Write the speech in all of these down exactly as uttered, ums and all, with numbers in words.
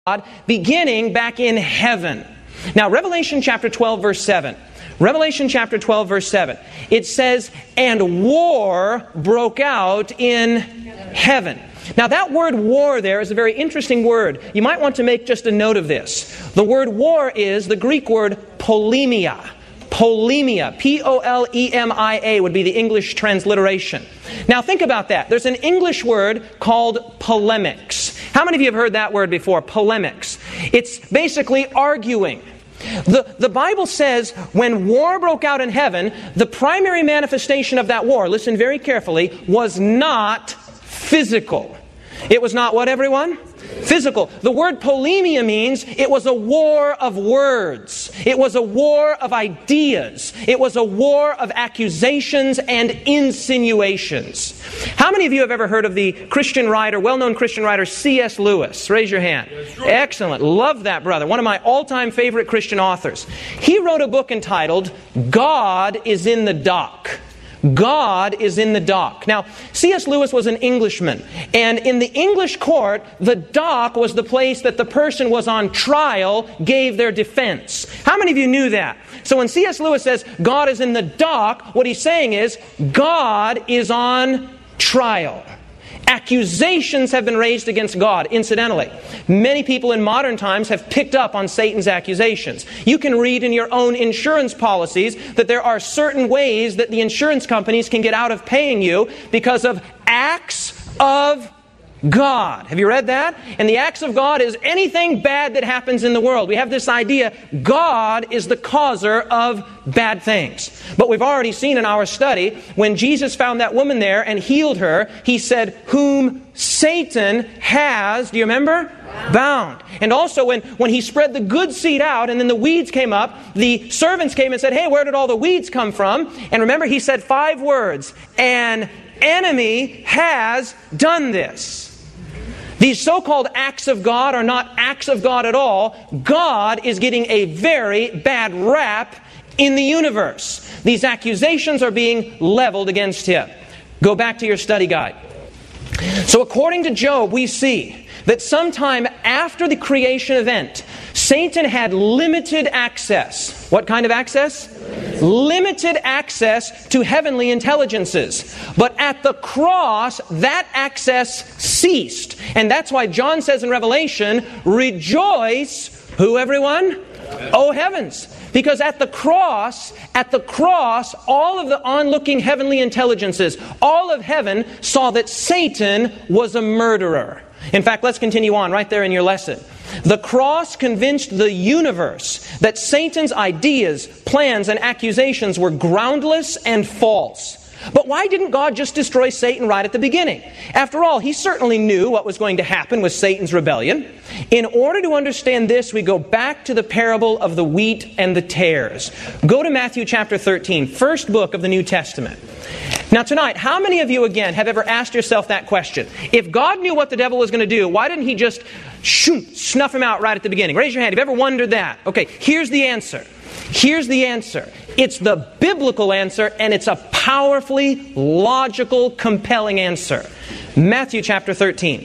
God beginning back in heaven. Now, Revelation chapter twelve, verse seven. Revelation chapter twelve, verse seven. It says, "And war broke out in heaven." Now, that word war there is a very interesting word. You might want to make just a note of this. The word war is the Greek word polemia. Polemia. P O L E M I A would be the English transliteration. Now, think about that. There's an English word called polemics. How many of you have heard that word before? Polemics. It's basically arguing. The, the Bible says when war broke out in heaven, the primary manifestation of that war, listen very carefully, was not physical. It was not what, everyone? Physical. The word polemia means it was a war of words. It was a war of ideas. It was a war of accusations and insinuations. How many of you have ever heard of the Christian writer, well-known Christian writer C S Lewis? Raise your hand. Excellent. Love that brother. One of my all-time favorite Christian authors. He wrote a book entitled, "God is in the Dock." God is in the dock. Now, C S Lewis was an Englishman, and in the English court, the dock was the place that the person was on trial gave their defense. How many of you knew that? So when C S Lewis says God is in the dock, what he's saying is God is on trial. Accusations have been raised against God. Incidentally, many people in modern times have picked up on Satan's accusations. You can read in your own insurance policies that there are certain ways that the insurance companies can get out of paying you because of acts of God. Have you read that? And the acts of God is anything bad that happens in the world. We have this idea God is the causer of bad things. But we've already seen in our study, when Jesus found that woman there and healed her, He said, "Whom Satan has," do you remember? Bound. And also when, when He spread the good seed out and then the weeds came up, the servants came and said, "Hey, where did all the weeds come from?" And remember, He said five words, "An enemy has done this." These so-called acts of God are not acts of God at all. God is getting a very bad rap in the universe. These accusations are being leveled against Him. Go back to your study guide. So according to Job, we see that sometime after the creation event, Satan had limited access. What kind of access? Limited access to heavenly intelligences. But at the cross, that access ceased. And that's why John says in Revelation, "Rejoice," who, everyone? O heavens. Because at the cross, at the cross, all of the onlooking heavenly intelligences, all of heaven saw that Satan was a murderer. In fact, let's continue on right there in your lesson. The cross convinced the universe that Satan's ideas, plans, and accusations were groundless and false. But why didn't God just destroy Satan right at the beginning? After all, He certainly knew what was going to happen with Satan's rebellion. In order to understand this, we go back to the parable of the wheat and the tares. Go to Matthew chapter thirteen, first book of the New Testament. Now tonight, how many of you again have ever asked yourself that question? If God knew what the devil was going to do, why didn't He just shoot, snuff him out right at the beginning? Raise your hand. Have you ever wondered that? Okay, here's the answer. Here's the answer. It's the biblical answer, and it's a powerfully logical, compelling answer. Matthew chapter thirteen.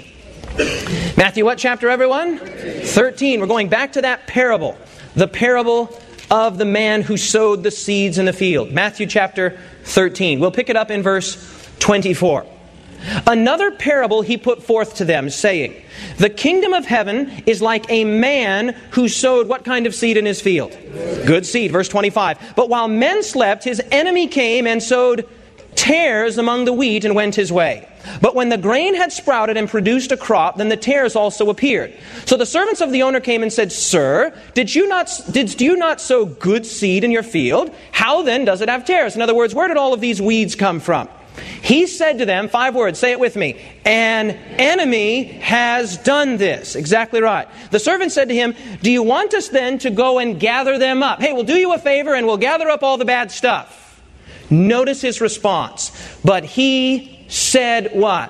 Matthew what chapter, everyone? thirteen. We're going back to that parable. The parable of the man who sowed the seeds in the field. Matthew chapter thirteen. We'll pick it up in verse twenty-four. "Another parable He put forth to them, saying, The kingdom of heaven is like a man who sowed" what kind of seed in his field? Good seed. Verse twenty-five. "But while men slept, his enemy came and sowed tares among the wheat and went his way. But when the grain had sprouted and produced a crop, then the tares also appeared. So the servants of the owner came and said, 'Sir, did you not did you not sow good seed in your field? How then does it have tares?'" In other words, where did all of these weeds come from? "He said to them," five words, say it with me, "An enemy has done this." Exactly right. "The servant said to him, 'Do you want us then to go and gather them up?'" Hey, we'll do you a favor and we'll gather up all the bad stuff. Notice his response. "But he said" what?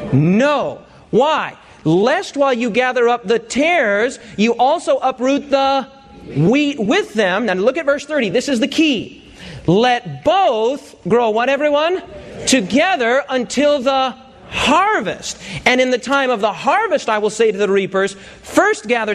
"No." Why? "Lest while you gather up the tares, you also uproot the wheat with them." Now look at verse thirty. This is the key. "Let both grow" what, everyone? "Together until the harvest. And in the time of the harvest, I will say to the reapers, first gather